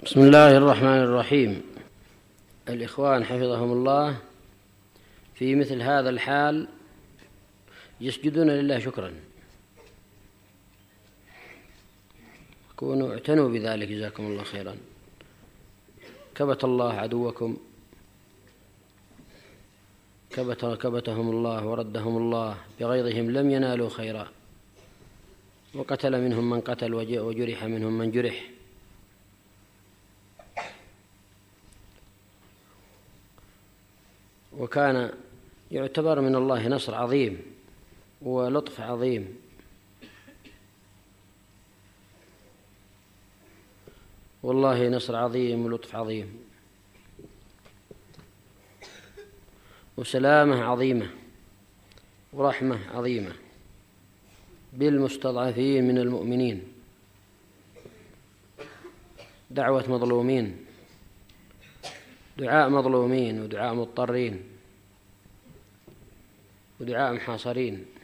بسم الله الرحمن الرحيم. الإخوان حفظهم الله في مثل هذا الحال يسجدون لله شكرا. كونوا اعتنوا بذلك جزاكم الله خيرا. كبت الله عدوكم، كبتهم الله وردهم الله بغيظهم لم ينالوا خيرا، وقتل منهم من قتل وجرح منهم من جرح. وكان يعتبر من الله نصر عظيم ولطف عظيم. والله نصر عظيم ولطف عظيم وسلامة عظيمة ورحمة عظيمة بالمستضعفين من المؤمنين، دعوة مظلومين، دعاء مظلومين ودعاء مضطرين ودعاء محاصرين.